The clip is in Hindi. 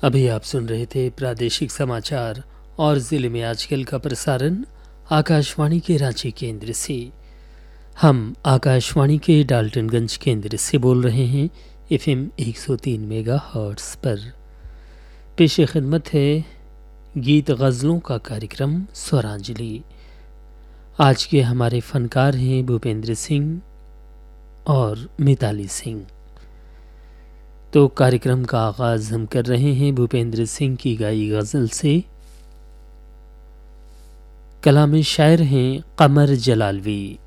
अभी आप सुन रहे थे प्रादेशिक समाचार और ज़िले में आजकल का प्रसारण आकाशवाणी के रांची केंद्र से। हम आकाशवाणी के डाल्टनगंज केंद्र से बोल रहे हैं एफएम 103 मेगाहर्ट्ज़ पर। पेश खिदमत है गीत गज़लों का कार्यक्रम स्वरांजलि। आज के हमारे फनकार हैं भूपेंद्र सिंह और मिताली सिंह। तो कार्यक्रम का आगाज़ हम कर रहे हैं भूपेंद्र सिंह की गाई गज़ल से। कलाम शायर हैं कमर जलालवी।